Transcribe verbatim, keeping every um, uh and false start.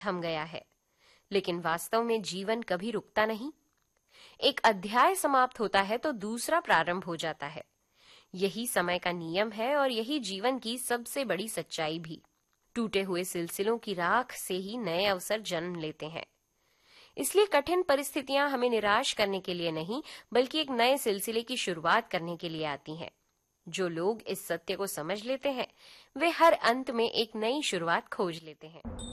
थम गया है, लेकिन वास्तव में जीवन कभी रुकता नहीं। एक अध्याय समाप्त होता है तो दूसरा प्रारंभ हो जाता है। यही समय का नियम है और यही जीवन की सबसे बड़ी सच्चाई भी। टूटे हुए सिलसिलों की राख से ही नए अवसर जन्म लेते हैं। इसलिए कठिन परिस्थितियां हमें निराश करने के लिए नहीं, बल्कि एक नए सिलसिले की शुरुआत करने के लिए आती हैं। जो लोग इस सत्य को समझ लेते हैं, वे हर अंत में एक नई शुरुआत खोज लेते हैं।